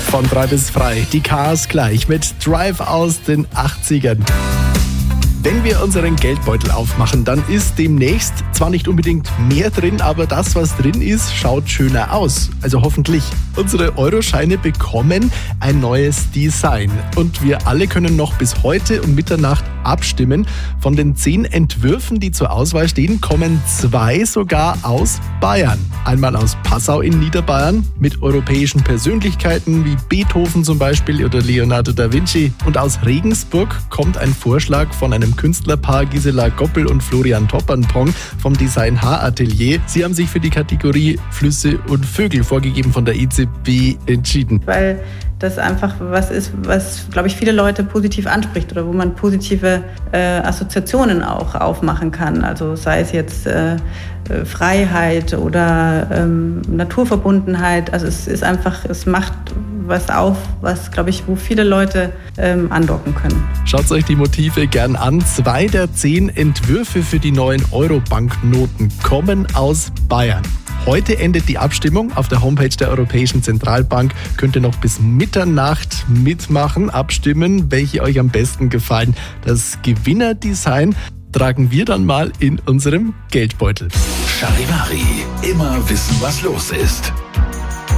Von 3 bis frei, die Cars gleich mit Drive aus den 80ern. Wenn wir unseren Geldbeutel aufmachen, dann ist demnächst zwar nicht unbedingt mehr drin, aber das, was drin ist, schaut schöner aus. Also hoffentlich. Unsere Euroscheine bekommen ein neues Design. Und wir alle können noch bis heute um Mitternacht abstimmen. Von den 10 Entwürfen, die zur Auswahl stehen, kommen 2 sogar aus Bayern. Einmal aus Passau in Niederbayern mit europäischen Persönlichkeiten wie Beethoven zum Beispiel oder Leonardo da Vinci. Und aus Regensburg kommt ein Vorschlag von einem Künstlerpaar Gisela Goppel und Florian Toppernpong vom Design H-Atelier. Sie haben sich für die Kategorie Flüsse und Vögel, vorgegeben von der EZB, entschieden. Weil das einfach was ist, was, glaube ich, viele Leute positiv anspricht oder wo man positive Assoziationen auch aufmachen kann. Also sei es jetzt Freiheit oder Naturverbundenheit. Also es ist einfach, es macht was auf, was, glaube ich, wo viele Leute andocken können. Schaut euch die Motive gern an. 2 der 10 Entwürfe für die neuen Euro-Banknoten kommen aus Bayern. Heute endet die Abstimmung. Auf der Homepage der Europäischen Zentralbank könnt ihr noch bis Mitternacht mitmachen, abstimmen, welche euch am besten gefallen. Das Gewinnerdesign tragen wir dann mal in unserem Geldbeutel. Charivari, immer wissen, was los ist.